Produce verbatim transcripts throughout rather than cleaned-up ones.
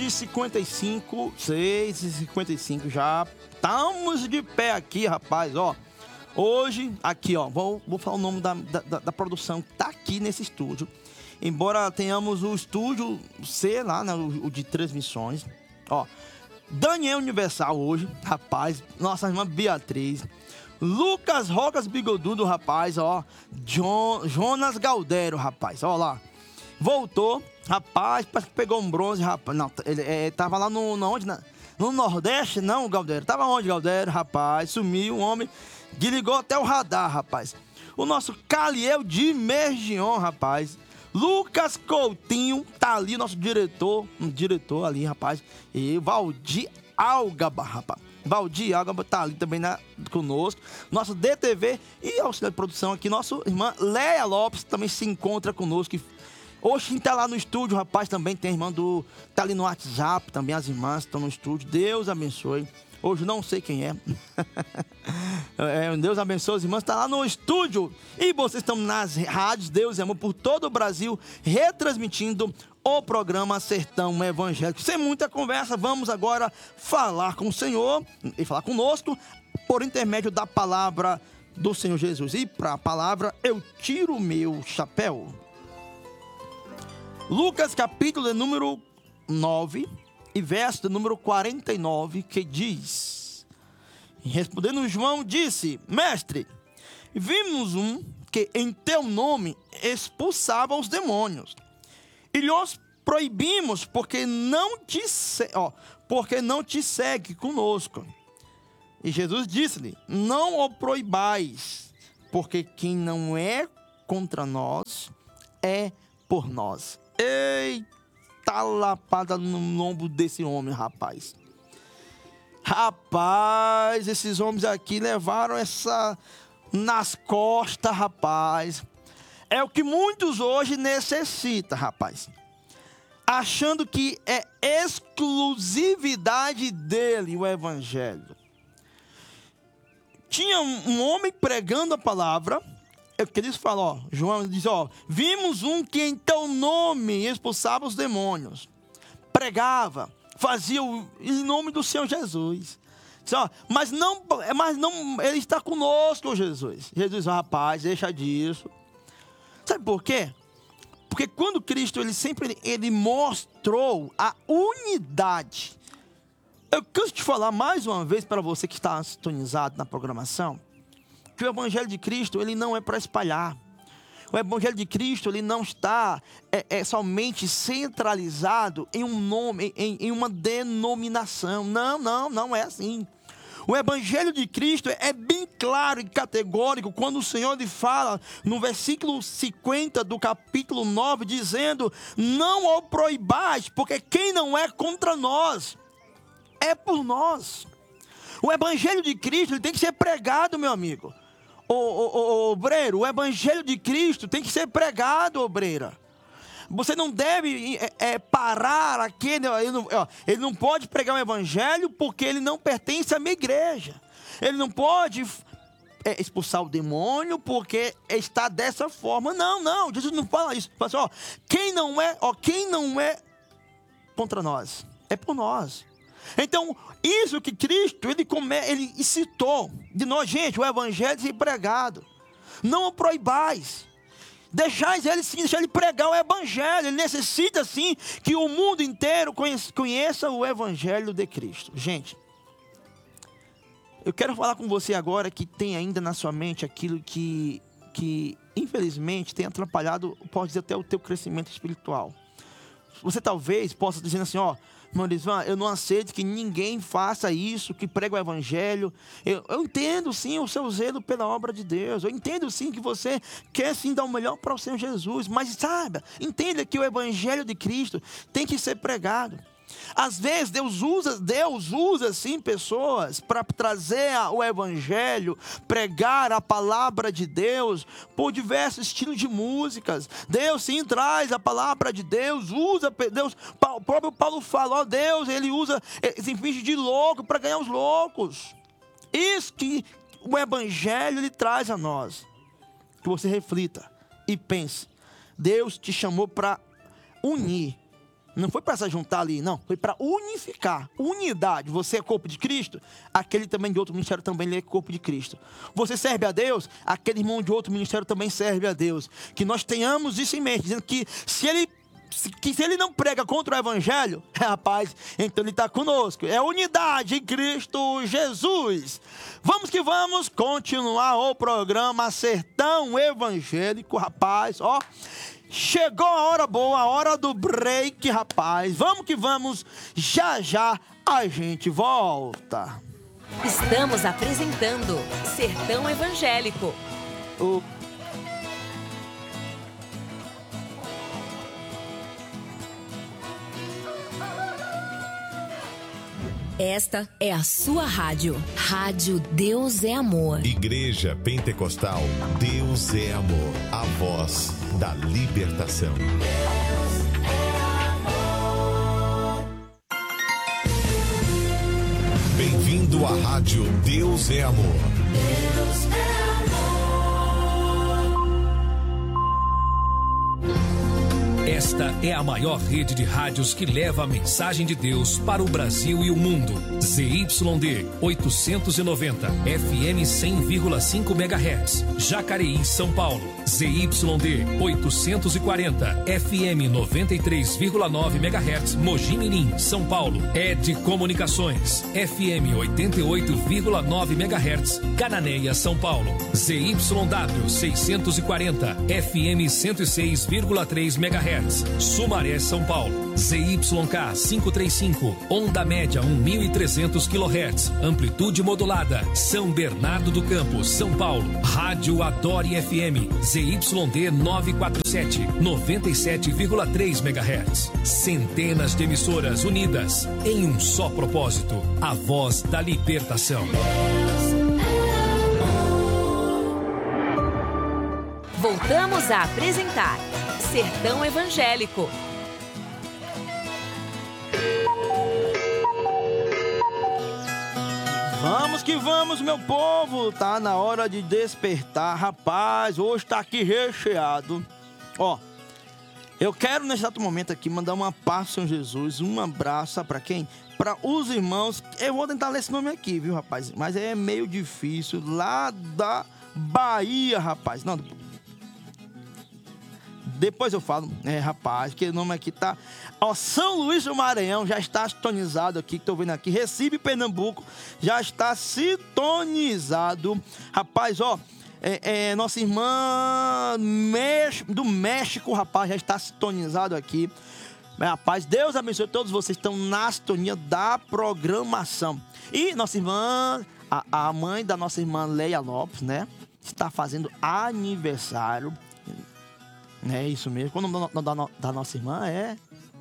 e cinquenta e cinco, seis e cinquenta e cinco já. Estamos de pé aqui, rapaz, ó. Hoje, aqui, ó, vou, vou falar o nome da, da, da produção que tá aqui nesse estúdio. Embora tenhamos o estúdio C lá, né, o, o de transmissões, ó. Daniel Universal hoje, rapaz, nossa irmã Beatriz. Lucas Rocas Bigodudo, rapaz, ó. John, Jonas Galdero, rapaz, ó lá. Voltou, rapaz, parece que pegou um bronze, rapaz. Não, ele é, tava lá no, no onde, na, no Nordeste, não, Galdero. Tava onde, Galdero, rapaz? Sumiu, o homem desligou até o radar, rapaz. O nosso Caliel de Mergion, rapaz. Lucas Coutinho, tá ali, nosso diretor, um diretor ali, rapaz. E Valdir Algaba, rapaz. Valdir Algaba tá ali também na, conosco. Nosso D T V e auxiliar de produção aqui, nossa irmã Leia Lopes também se encontra conosco. Hoje tá lá no estúdio, rapaz, também tem a irmã do... Tá ali no WhatsApp, também as irmãs estão no estúdio. Deus abençoe. Hoje não sei quem é. é. Deus abençoe as irmãs. Está lá no estúdio. E vocês estão nas rádios Deus e Amor por todo o Brasil, retransmitindo o programa Sertão Evangélico. Sem muita conversa, vamos agora falar com o Senhor e falar conosco por intermédio da palavra do Senhor Jesus. E para a palavra, eu tiro o meu chapéu. Lucas, capítulo de número nove. E verso de número quarenta e nove, que diz: respondendo João, disse: Mestre, vimos um que em teu nome expulsava os demônios, e lhes proibimos, porque não te, ó, porque não te segue conosco. E Jesus disse-lhe: não o proibais, porque quem não é contra nós, é por nós. Eita! Tá lapada no lombo desse homem, rapaz. Rapaz, esses homens aqui levaram essa nas costas, rapaz. É o que muitos hoje necessitam, rapaz. Achando que é exclusividade dele o evangelho. Tinha um, um homem pregando a palavra. É o que eles falam, ó, João diz, ó, vimos um que em teu nome expulsava os demônios, pregava, fazia o, em nome do Senhor Jesus. Diz, ó, mas não, mas não, ele está conosco, Jesus. Jesus, ó, rapaz, deixa disso. Sabe por quê? Porque quando Cristo, ele sempre, ele mostrou a unidade. Eu canso de falar mais uma vez para você que está sintonizado na programação, que o Evangelho de Cristo, ele não é para espalhar. O Evangelho de Cristo, ele não está é, é, somente centralizado em um nome, em, em uma denominação. Não, não, não é assim. O Evangelho de Cristo é bem claro e categórico quando o Senhor lhe fala no versículo cinquenta do capítulo nove, dizendo: não o proibais, porque quem não é contra nós, é por nós. O Evangelho de Cristo, ele tem que ser pregado, meu amigo. Ô, ô, ô, obreiro, o Evangelho de Cristo tem que ser pregado, obreira. Você não deve é, é, parar aqui, ele não, ó, ele não pode pregar o Evangelho porque ele não pertence à minha igreja. Ele não pode é, expulsar o demônio porque está dessa forma. Não, não, Jesus não fala isso. Fala assim, ó, quem não é, ó, quem não é contra nós, é por nós. Então, isso que Cristo, ele, come, ele citou de nós, gente, o evangelho ser pregado. Não o proibais. Deixais ele sim, deixar ele pregar o evangelho. Ele necessita sim que o mundo inteiro conheça, conheça o evangelho de Cristo. Gente, eu quero falar com você agora que tem ainda na sua mente aquilo que, que infelizmente tem atrapalhado, pode dizer até o teu crescimento espiritual. Você talvez possa dizer assim, ó, irmão Lisvan, eu não aceito que ninguém faça isso, que prega o evangelho. Eu, eu entendo sim o seu zelo pela obra de Deus. Eu entendo sim que você quer sim dar o melhor para o Senhor Jesus. Mas saiba, entenda que o evangelho de Cristo tem que ser pregado. Às vezes Deus usa, Deus usa sim pessoas para trazer o evangelho, pregar a palavra de Deus por diversos estilos de músicas. Deus sim traz a palavra de Deus, usa Deus, o próprio Paulo fala, ó Deus, ele usa, se finge de louco para ganhar os loucos. Isso que o evangelho ele traz a nós. Que você reflita e pense. Deus te chamou para unir Não foi para se juntar ali, não. Foi para unificar, unidade. Você é corpo de Cristo, aquele também de outro ministério também é corpo de Cristo. Você serve a Deus, aquele irmão de outro ministério também serve a Deus. Que nós tenhamos isso em mente, dizendo que se ele, que se ele não prega contra o evangelho, rapaz, então ele está conosco. É unidade em Cristo Jesus. Vamos que vamos continuar o programa Sertão Evangélico, rapaz, ó. Chegou a hora boa, a hora do break, rapaz. Vamos que vamos, já já a gente volta. Estamos apresentando Sertão Evangélico. O... Esta é a sua rádio. Rádio Deus é Amor. Igreja Pentecostal Deus é Amor. A voz da libertação. Deus é amor. Bem-vindo à rádio Deus é Amor. Deus é amor. Esta é a maior rede de rádios que leva a mensagem de Deus para o Brasil e o mundo. Z Y D oitocentos e noventa, F M cem vírgula cinco megahertz, Jacareí, São Paulo. Z Y D oitocentos e quarenta, F M noventa e três vírgula nove megahertz, Mogi Mirim, São Paulo. E D Comunicações, F M oitenta e oito vírgula nove megahertz, Cananéia, São Paulo. Z Y W seiscentos e quarenta, F M cento e seis vírgula três megahertz, Sumaré, São Paulo. Z Y K quinhentos e trinta e cinco, onda média mil e trezentos quilohertz, amplitude modulada, São Bernardo do Campo, São Paulo. Rádio Adore F M, Z Y D novecentos e quarenta e sete, noventa e sete vírgula três megahertz. Centenas de emissoras unidas em um só propósito, a voz da libertação. Voltamos a apresentar Sertão Evangélico. Vamos que vamos, meu povo. Tá na hora de despertar, rapaz. Hoje tá aqui recheado. Ó, eu quero nesse exato momento aqui mandar uma paz, Senhor Jesus, um abraço para quem? Para os irmãos. Eu vou tentar ler esse nome aqui, viu, rapaz? Mas é meio difícil. Lá da Bahia, rapaz. Não, depois eu falo, é, rapaz, que o nome aqui tá... Ó, São Luís do Maranhão já está sintonizado aqui, que tô vendo aqui. Recife, Pernambuco, já está sintonizado. Rapaz, ó, é, é, nossa irmã do México, rapaz, já está sintonizado aqui. Rapaz, Deus abençoe todos vocês que estão na sintonia da programação. E nossa irmã, a, a mãe da nossa irmã Leia Lopes, né, está fazendo aniversário. É isso mesmo. O nome da, da, da nossa irmã é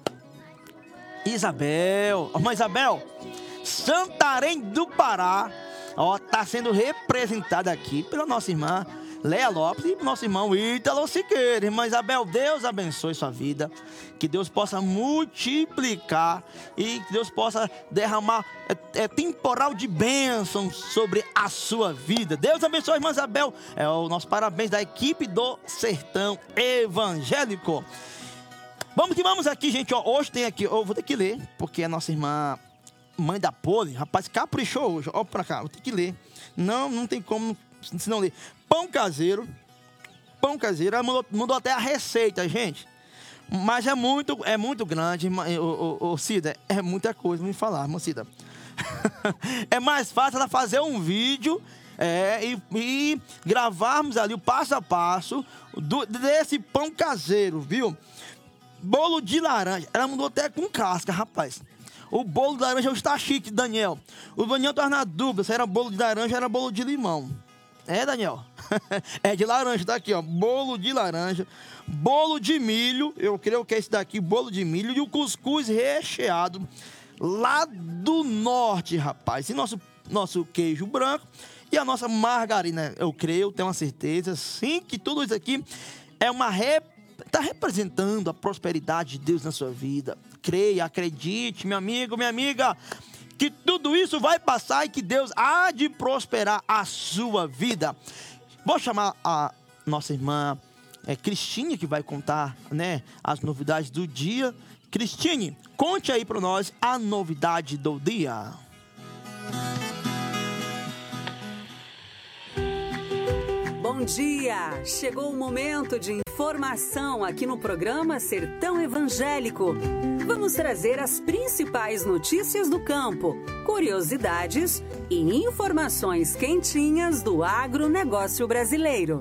Isabel. Irmã Isabel, Santarém do Pará, ó, tá sendo representada aqui pela nossa irmã Leia Lopes e nosso irmão Ítalo Siqueira. Irmã Isabel, Deus abençoe sua vida, que Deus possa multiplicar e que Deus possa derramar é, é, temporal de bênção sobre a sua vida. Deus abençoe, irmã Isabel. É o nosso parabéns da equipe do Sertão Evangélico. Vamos que vamos aqui, gente. Ó, hoje tem aqui, eu vou ter que ler, porque a nossa irmã, mãe da Poli, rapaz, caprichou hoje. Ó, pra cá, vou ter que ler. Não, não tem como se não ler. Pão caseiro, pão caseiro, ela mandou, mandou até a receita, gente. Mas é muito, é muito grande, ô, ô, ô Cida, é muita coisa pra me falar, irmã Cida. É mais fácil ela fazer um vídeo é, e, e gravarmos ali o passo a passo do, desse pão caseiro, viu? Bolo de laranja, ela mandou até com casca, rapaz. O bolo de laranja está chique, Daniel. O Daniel tá na dúvida se era bolo de laranja ou era bolo de limão. É, Daniel? É de laranja, tá aqui, ó. Bolo de laranja, bolo de milho, eu creio que é esse daqui, bolo de milho, e o cuscuz recheado lá do norte, rapaz. E nosso, nosso queijo branco e a nossa margarina, eu creio, tenho uma certeza, sim, que tudo isso aqui é uma rep... tá representando a prosperidade de Deus na sua vida. Creia, acredite, meu amigo, minha amiga, que tudo isso vai passar e que Deus há de prosperar a sua vida. Vou chamar a nossa irmã é, Cristina, que vai contar, né, as novidades do dia. Cristine, conte aí para nós a novidade do dia. Bom dia! Chegou o momento de informação aqui no programa Sertão Evangélico. Vamos trazer as principais notícias do campo, curiosidades e informações quentinhas do agronegócio brasileiro.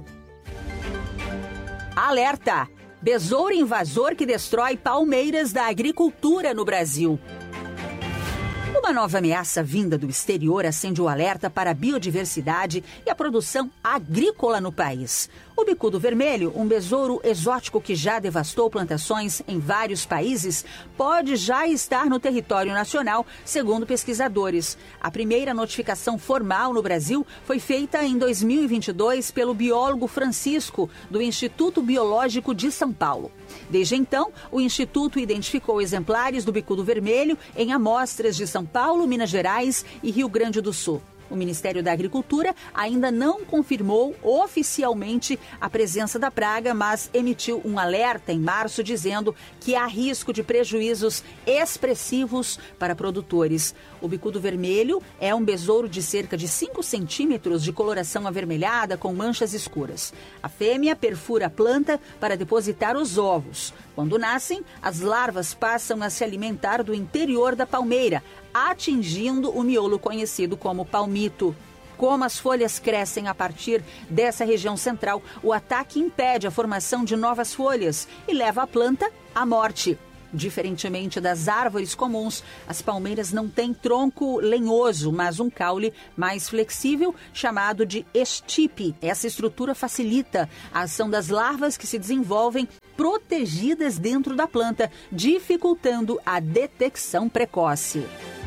Alerta! Besouro invasor que destrói palmeiras da agricultura no Brasil. Uma nova ameaça vinda do exterior acende o alerta para a biodiversidade e a produção agrícola no país. O bicudo vermelho, um besouro exótico que já devastou plantações em vários países, pode já estar no território nacional, segundo pesquisadores. A primeira notificação formal no Brasil foi feita em dois mil e vinte e dois pelo biólogo Francisco, do Instituto Biológico de São Paulo. Desde então, o Instituto identificou exemplares do bicudo vermelho em amostras de São Paulo, Minas Gerais e Rio Grande do Sul. O Ministério da Agricultura ainda não confirmou oficialmente a presença da praga, mas emitiu um alerta em março dizendo que há risco de prejuízos expressivos para produtores. O bicudo vermelho é um besouro de cerca de cinco centímetros de coloração avermelhada com manchas escuras. A fêmea perfura a planta para depositar os ovos. Quando nascem, as larvas passam a se alimentar do interior da palmeira, atingindo o miolo conhecido como palmito. Como as folhas crescem a partir dessa região central, o ataque impede a formação de novas folhas e leva a planta à morte. Diferentemente das árvores comuns, as palmeiras não têm tronco lenhoso, mas um caule mais flexível, chamado de estipe. Essa estrutura facilita a ação das larvas que se desenvolvem protegidas dentro da planta, dificultando a detecção precoce.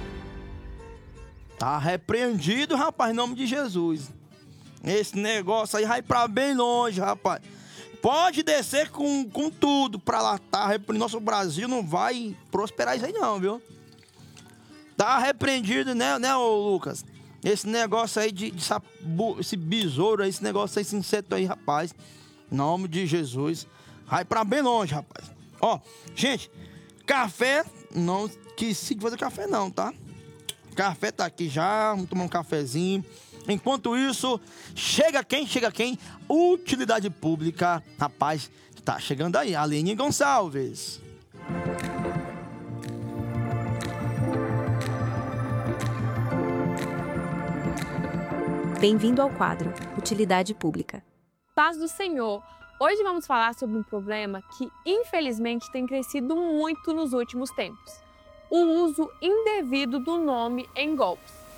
Tá repreendido, rapaz, em nome de Jesus. Esse negócio aí vai pra bem longe, rapaz. Pode descer com, com tudo pra lá, tá repreendido. Nosso Brasil não vai prosperar isso aí não, viu? Tá repreendido, né, né, ô Lucas? Esse negócio aí de, de sabu, esse besouro aí, esse negócio aí, esse inseto aí, rapaz. Em nome de Jesus. Vai pra bem longe, rapaz. Ó, gente, café, não esqueci de fazer café não, tá? Café tá aqui já, vamos tomar um cafezinho. Enquanto isso, chega quem? Chega quem? Utilidade pública. Rapaz, tá chegando aí, Aline Gonçalves. Bem-vindo ao quadro Utilidade Pública. Paz do Senhor. Hoje vamos falar sobre um problema que, infelizmente, tem crescido muito nos últimos tempos. O uso indevido do nome em golpes.